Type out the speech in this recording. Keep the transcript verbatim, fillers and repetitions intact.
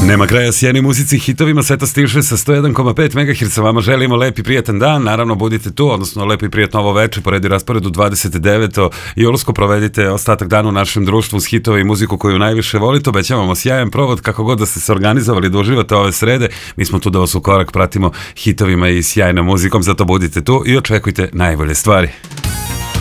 Nema kraja sjajnoj muzici, hitovima, sve to stiže sa sto jedan zarez pet megaherca. Vama želimo lep i prijetan dan, naravno budite tu, odnosno lepo i prijetno ovo večer, po redu rasporedu dvadeset deveto julusko, provedite ostatak dana u našem društvu s hitove i muziku koju najviše volite. Obećavamo sjajan provod, kako god da ste se organizovali da uživate ove srede, mi smo tu da vas u korak pratimo hitovima i sjajnom muzikom, zato budite tu i očekujte najbolje stvari.